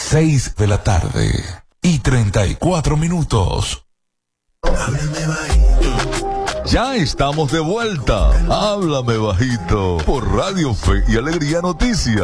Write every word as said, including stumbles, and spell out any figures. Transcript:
Seis de la tarde y treinta y cuatro minutos. Háblame bajito. Ya estamos de vuelta. Háblame bajito por Radio Fe y Alegría Noticias.